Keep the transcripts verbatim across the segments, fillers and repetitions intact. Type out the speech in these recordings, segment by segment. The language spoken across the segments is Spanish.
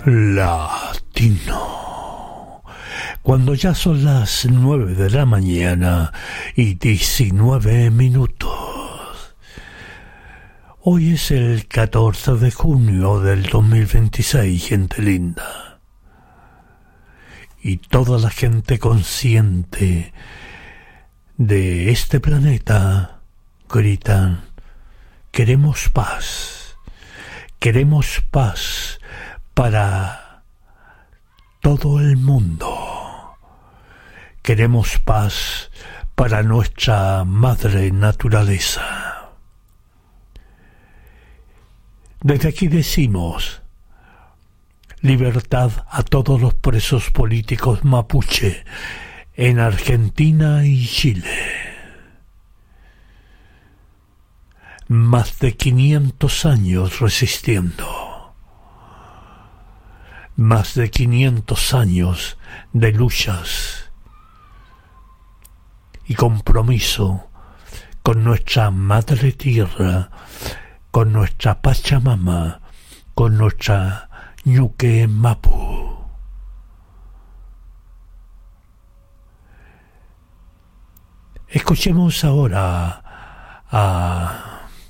Latino. Cuando ya son las nueve de la mañana y diecinueve minutos. Hoy es el catorce de junio del dos mil veintiséis, gente linda. Y toda la gente consciente de este planeta gritan: queremos paz, queremos paz para todo el mundo, queremos paz para nuestra madre naturaleza. Desde aquí decimos: libertad a todos los presos políticos mapuche en Argentina y Chile. Más de quinientos años resistiendo. Más de quinientos años de luchas y compromiso con nuestra madre tierra, con nuestra Pachamama, con nuestra Ñuque Mapu. Escuchemos ahora a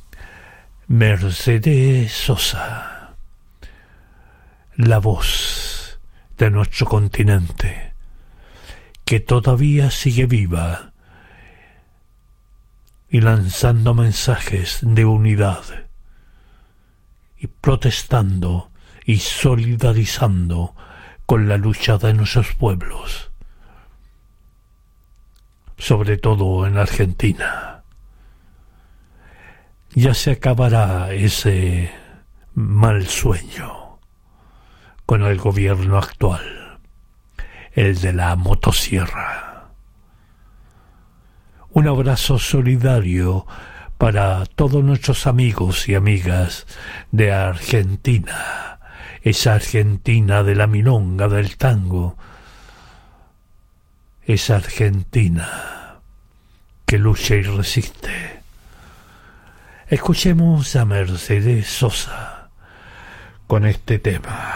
Mercedes Sosa, la voz de nuestro continente, que todavía sigue viva y lanzando mensajes de unidad y protestando y solidarizando con la lucha de nuestros pueblos, sobre todo en Argentina. Ya se acabará ese mal sueño con el gobierno actual, el de la motosierra. Un abrazo solidario para todos nuestros amigos y amigas de Argentina, esa Argentina de la milonga, del tango, esa Argentina que lucha y resiste. Escuchemos a Mercedes Sosa con este tema.